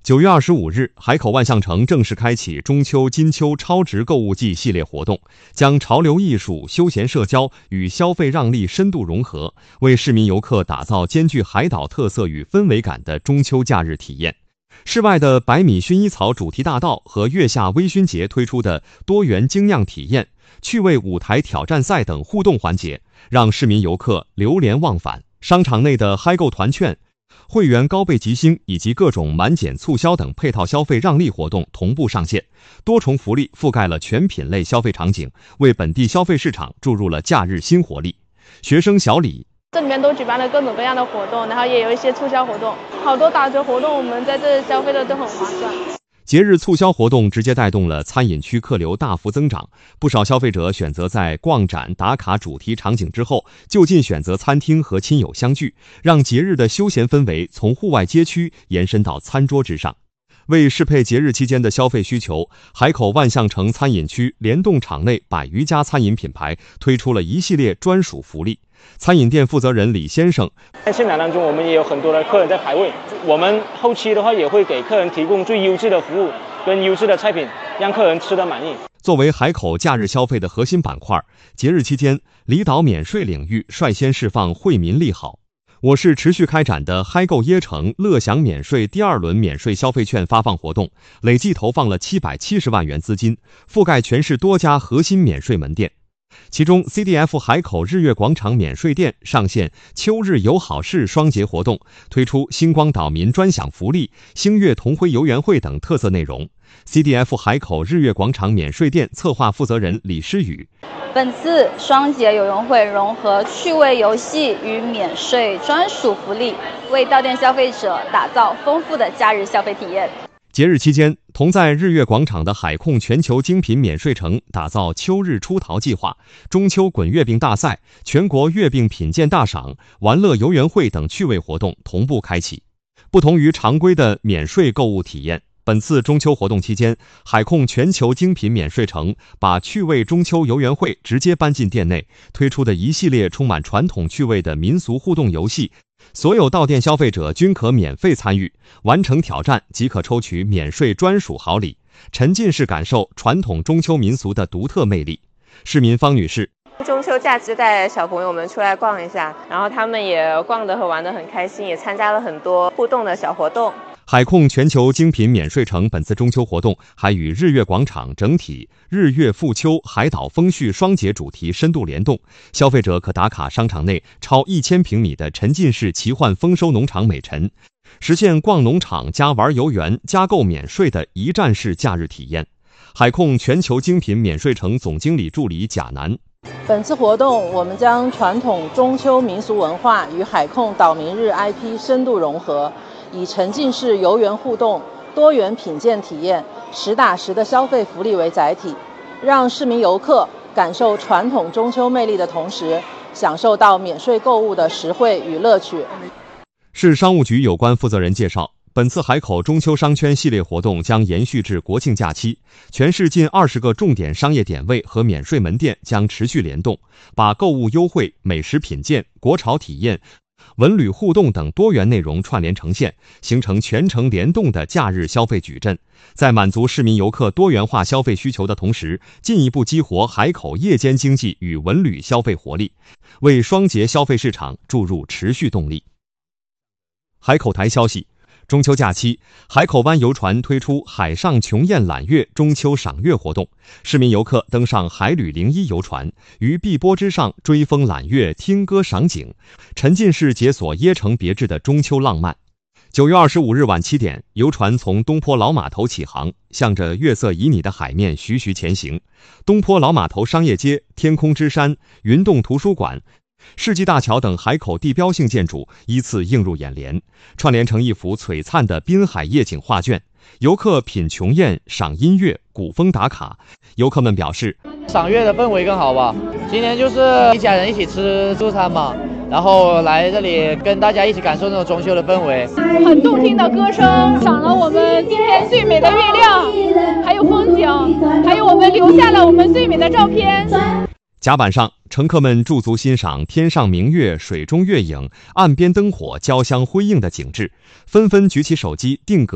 9月25日，海口万象城正式开启中秋金秋超值购物季系列活动，将潮流艺术、休闲社交与消费让利深度融合，为市民游客打造兼具海岛特色与氛围感的中秋假日体验。室外的百米薰衣草主题大道和月下微醺节推出的多元精酿体验、趣味舞台挑战赛等互动环节，让市民游客流连忘返。商场内的嗨购团券、会员高倍吉星以及各种满减促销等配套消费让利活动同步上线，多重福利覆盖了全品类消费场景，为本地消费市场注入了假日新活力。学生小李， 这里面都举办了各种各样的活动，然后也有一些促销活动，好多打折活动，我们在这消费的都很划算。 节日促销活动直接带动了餐饮区客流大幅增长，不少消费者选择在逛展打卡主题场景之后，就近选择餐厅和亲友相聚，让节日的休闲氛围从户外街区延伸到餐桌之上。为适配节日期间的消费需求，海口万象城餐饮区联动场内100余家餐饮品牌推出了一系列专属福利。餐饮店负责人李先生， 在现场当中，我们也有很多的客人在排位，我们后期的话也会给客人提供最优质的服务跟优质的菜品，让客人吃得满意。 作为海口假日消费的核心板块，节日期间离岛免税领域率先释放惠民利好。我市持续开展的嗨购椰城乐享免税第2轮免税消费券发放活动，累计投放了770万元资金，覆盖全市多家核心免税门店。其中 CDF 海口日月广场免税店上线秋日友好市双节活动，推出星光岛民专享福利、星月同辉游园会等特色内容。CDF 海口日月广场免税店策划负责人李诗雨， 本次双节游园会融合趣味游戏与免税专属福利，为到店消费者打造丰富的假日消费体验。 节日期间，同在日月广场的海控全球精品免税城打造秋日出逃计划、中秋滚月饼大赛、全国月饼品鉴大赏、玩乐游园会等趣味活动同步开启。不同于常规的免税购物体验，本次中秋活动期间，海控全球精品免税城把趣味中秋游园会直接搬进店内，推出的一系列充满传统趣味的民俗互动游戏，所有到店消费者均可免费参与，完成挑战即可抽取免税专属好礼，沉浸式感受传统中秋民俗的独特魅力。市民方女士， 中秋假期带小朋友们出来逛一下，然后他们也逛得和玩得很开心，也参加了很多互动的小活动。 海控全球精品免税城本次中秋活动还与日月广场整体日月复秋海岛风序双节主题深度联动，消费者可打卡商场内超1000平米的沉浸式奇幻丰收农场美陈，实现逛农场加玩游园加购免税的一站式假日体验。海控全球精品免税城总经理助理贾楠， 本次活动我们将传统中秋民俗文化与海控岛民日 IP 深度融合，以沉浸式游园互动、多元品鉴体验、实打实的消费福利为载体，让市民游客感受传统中秋魅力的同时，享受到免税购物的实惠与乐趣。 市商务局有关负责人介绍，本次海口中秋商圈系列活动将延续至国庆假期，全市近20个重点商业点位和免税门店将持续联动，把购物优惠、美食品鉴、国潮体验、文旅互动等多元内容串联呈现，形成全程联动的假日消费矩阵，在满足市民游客多元化消费需求的同时，进一步激活海口夜间经济与文旅消费活力，为双节消费市场注入持续动力。海口台消息，中秋假期，海口湾游船推出海上琼宴揽月中秋赏月活动，市民游客登上海旅01游船，于碧波之上追风揽月、听歌赏景，沉浸式解锁椰城别致的中秋浪漫。9月25日晚7点，游船从东坡老码头起航，向着月色旖旎的海面徐徐前行。东坡老码头商业街、天空之山、云洞图书馆、世纪大桥等海口地标性建筑依次映入眼帘，串联成一幅璀璨的滨海夜景画卷。游客品琼宴、赏音乐、古风打卡。游客们表示， 赏月的氛围更好吧，今年就是一家人一起吃素餐嘛，然后来这里跟大家一起感受那种中秋的氛围。 很动听的歌声，赏了我们今天最美的月亮，还有风景，还有我们留下了我们最美的照片。 甲板上，乘客们驻足欣赏天上明月、水中月影、岸边灯火交相辉映的景致，纷纷举起手机定格